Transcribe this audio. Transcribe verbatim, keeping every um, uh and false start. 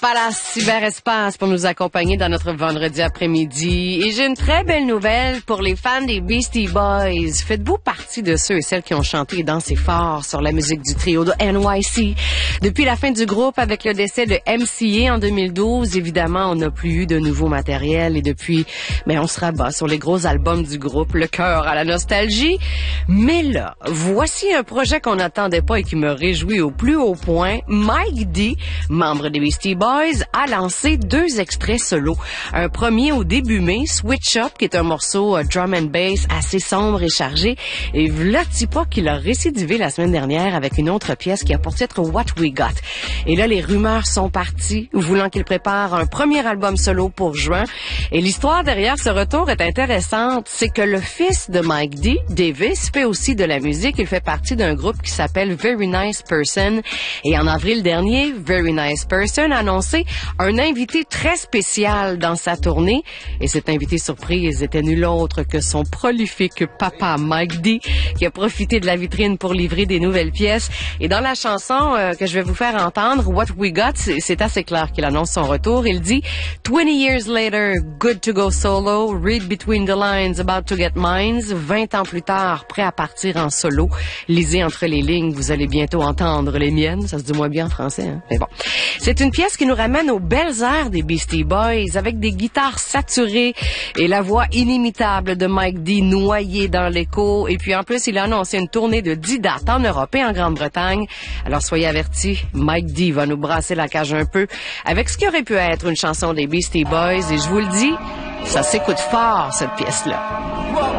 Palace Cyberespace pour nous accompagner dans notre vendredi après-midi. Et j'ai une très belle nouvelle pour les fans des Beastie Boys. Faites-vous partie de ceux et celles qui ont chanté et dansé fort sur la musique du trio de N Y C. Depuis la fin du groupe, avec le décès de M C A en deux mille douze, évidemment, on n'a plus eu de nouveau matériel et depuis, mais on se rabat sur les gros albums du groupe, le cœur à la nostalgie. Mais là, voici un projet qu'on n'attendait pas et qui me réjouit au plus haut point. Mike D, membre des Beastie Boys, a lancé deux extraits solo. Un premier au début mai, Switch Up, qui est un morceau uh, drum and bass assez sombre et chargé. Et v'là-t-il pas qu'il a récidivé la semaine dernière avec une autre pièce qui a pour titre What We Got. Et là, les rumeurs sont parties, voulant qu'il prépare un premier album solo pour juin. Et l'histoire derrière ce retour est intéressante. C'est que le fils de Mike D, Davis, fait aussi de la musique. Il fait partie d'un groupe qui s'appelle Very Nice Person. Et en avril dernier, Very Nice Person a annoncé un invité très spécial dans sa tournée. Et cet invité surprise était nul autre que son prolifique papa Mike D, qui a profité de la vitrine pour livrer des nouvelles pièces. Et dans la chanson euh, que je vais vous faire entendre, What We Got, c'est assez clair qu'il annonce son retour. Il dit « twenty years later, good to go solo, read between the lines, about to get mines. vingt ans plus tard, prêt à partir en solo. Lisez entre les lignes, vous allez bientôt entendre les miennes. » Ça se dit moins bien en français, hein? Mais bon. C'est une pièce qui nous ramène aux belles airs des Beastie Boys avec des guitares saturées et la voix inimitable de Mike D noyée dans l'écho. Et puis en plus, il a annoncé une tournée de dix dates en Europe et en Grande-Bretagne. Alors soyez avertis, Mike D va nous brasser la cage un peu avec ce qui aurait pu être une chanson des Beastie Boys. Et je vous le dis, ça s'écoute fort cette pièce-là.